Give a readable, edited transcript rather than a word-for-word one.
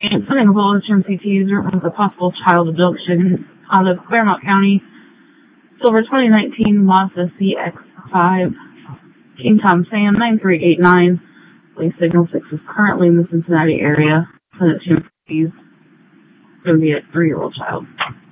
Putting a bullet in CTs with a possible child abduction out of Claremont County. Silver 2019 Mazda CX-5. King Tom Sam 9389. Police signal 6 is currently in the Cincinnati area. Send it to him, please. It's going to be a 3-year-old child.